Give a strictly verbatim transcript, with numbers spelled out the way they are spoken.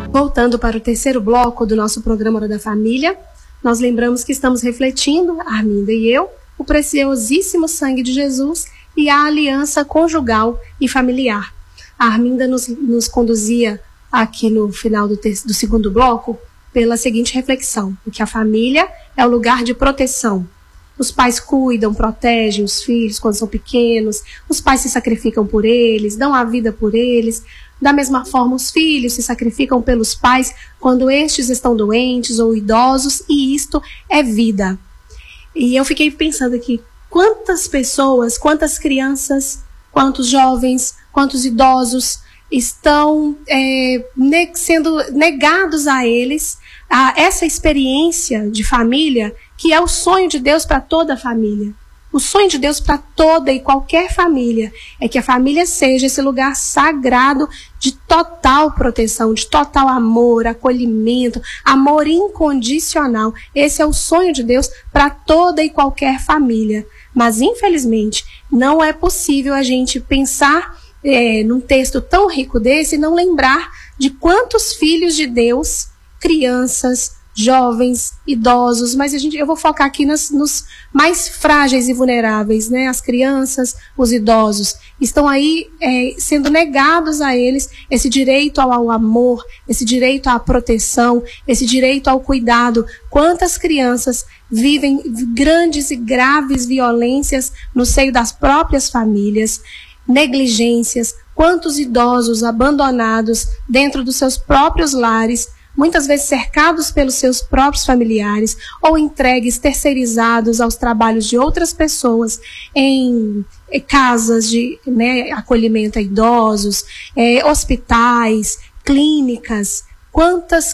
Voltando para o terceiro bloco do nosso programa Hora da Família, nós lembramos que estamos refletindo, Arminda e eu, o preciosíssimo sangue de Jesus e a aliança conjugal e familiar. A Arminda nos, nos conduzia aqui no final do, ter- do segundo bloco pela seguinte reflexão, que a família é o lugar de proteção. Os pais cuidam, protegem os filhos quando são pequenos, os pais se sacrificam por eles, dão a vida por eles. Da mesma forma, os filhos se sacrificam pelos pais quando estes estão doentes ou idosos, e isto é vida. E eu fiquei pensando aqui, quantas pessoas, quantas crianças, quantos jovens, quantos idosos estão é, ne- sendo negados a eles a essa experiência de família, que é o sonho de Deus para toda a família. O sonho de Deus para toda e qualquer família é que a família seja esse lugar sagrado de total proteção, de total amor, acolhimento, amor incondicional. Esse é o sonho de Deus para toda e qualquer família. Mas, infelizmente, não é possível a gente pensar é, num texto tão rico desse e não lembrar de quantos filhos de Deus, crianças, jovens, idosos, mas a gente, eu vou focar aqui nas, nos mais frágeis e vulneráveis, né? As crianças, os idosos, estão aí é, sendo negados a eles esse direito ao, ao amor, esse direito à proteção, esse direito ao cuidado. Quantas crianças vivem grandes e graves violências no seio das próprias famílias, negligências, quantos idosos abandonados dentro dos seus próprios lares, muitas vezes cercados pelos seus próprios familiares ou entregues, terceirizados aos trabalhos de outras pessoas em, em casas de né, acolhimento a idosos, eh, hospitais, clínicas. Quantas